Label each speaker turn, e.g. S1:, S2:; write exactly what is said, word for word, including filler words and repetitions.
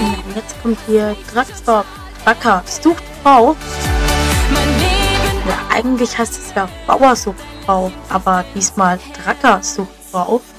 S1: Jetzt kommt hier Draxtor Dracker sucht Frau. Ja, eigentlich heißt es ja Bauer sucht Frau, aber diesmal Dracker sucht Frau.